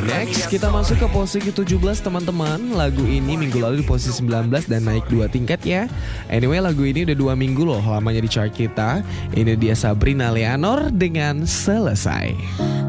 Next, kita masuk ke posisi 17 teman-teman. Lagu ini minggu lalu di posisi 19 dan naik 2 tingkat ya. Anyway, lagu ini udah 2 minggu loh lamanya di chart kita. Ini dia Sabrina Leonor dengan Selesai.